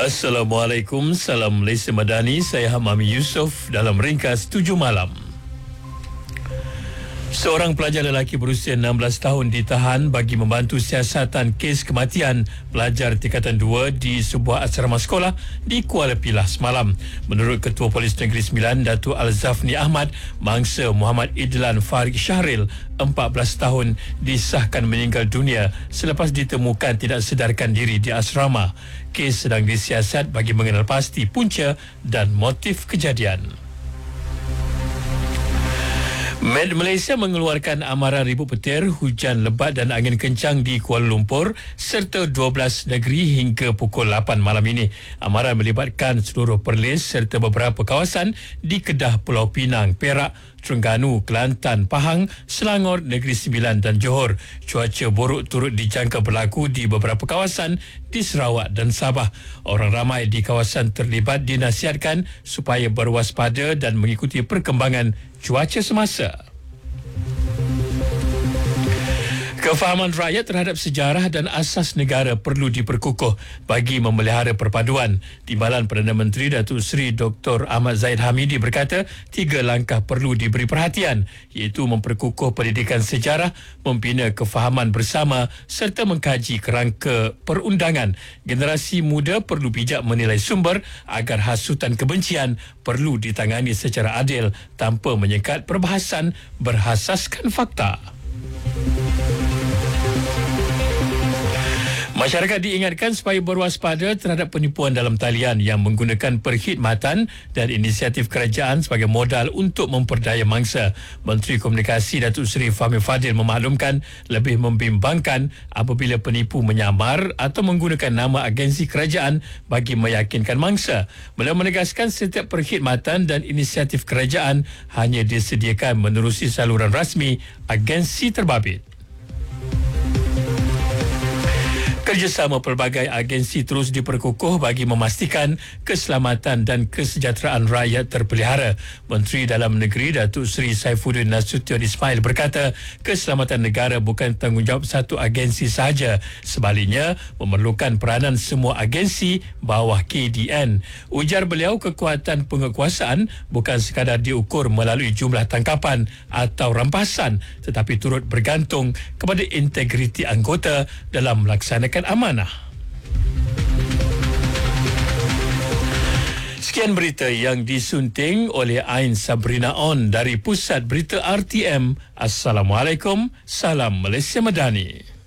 Assalamualaikum, salam Malaysia Madani. Saya Hamami Yusof dalam ringkas 7 malam. Seorang pelajar lelaki berusia 16 tahun ditahan bagi membantu siasatan kes kematian pelajar tingkatan 2 di sebuah asrama sekolah di Kuala Pilah semalam. Menurut Ketua Polis Negeri Sembilan, Datuk Al-Zafni Ahmad, mangsa Muhammad Idlan Farid Syahril, 14 tahun, disahkan meninggal dunia selepas ditemukan tidak sedarkan diri di asrama. Kes sedang disiasat bagi mengenal pasti punca dan motif kejadian. Med Malaysia mengeluarkan amaran ribut petir, hujan lebat dan angin kencang di Kuala Lumpur serta 12 negeri hingga pukul 8 malam ini. Amaran melibatkan seluruh Perlis serta beberapa kawasan di Kedah, Pulau Pinang, Perak, Terengganu, Kelantan, Pahang, Selangor, Negeri Sembilan dan Johor. Cuaca buruk turut dijangka berlaku di beberapa kawasan di Sarawak dan Sabah. Orang ramai di kawasan terlibat dinasihatkan supaya berwaspada dan mengikuti perkembangan cuaca semasa. Kefahaman rakyat terhadap sejarah dan asas negara perlu diperkukuh bagi memelihara perpaduan. Timbalan Perdana Menteri Datuk Seri Dr. Ahmad Zahid Hamidi berkata 3 langkah perlu diberi perhatian, iaitu memperkukuh pendidikan sejarah, membina kefahaman bersama serta mengkaji kerangka perundangan. Generasi muda perlu bijak menilai sumber agar hasutan kebencian perlu ditangani secara adil tanpa menyekat perbahasan berasaskan fakta. Masyarakat diingatkan supaya berwaspada terhadap penipuan dalam talian yang menggunakan perkhidmatan dan inisiatif kerajaan sebagai modal untuk memperdaya mangsa. Menteri Komunikasi Datuk Seri Fahmi Fadil memaklumkan lebih membimbangkan apabila penipu menyamar atau menggunakan nama agensi kerajaan bagi meyakinkan mangsa. Beliau menegaskan setiap perkhidmatan dan inisiatif kerajaan hanya disediakan menerusi saluran rasmi agensi terbabit. Kerjasama pelbagai agensi terus diperkukuh bagi memastikan keselamatan dan kesejahteraan rakyat terpelihara. Menteri Dalam Negeri Datuk Seri Saifuddin Nasution Ismail berkata, keselamatan negara bukan tanggungjawab satu agensi sahaja. Sebaliknya, memerlukan peranan semua agensi bawah KDN. Ujar beliau, kekuatan penguasaan bukan sekadar diukur melalui jumlah tangkapan atau rampasan, tetapi turut bergantung kepada integriti anggota dalam melaksanakan amanah. Sekian berita yang disunting oleh Ain Sabrina On dari Pusat Berita RTM. Assalamualaikum, salam Malaysia Madani.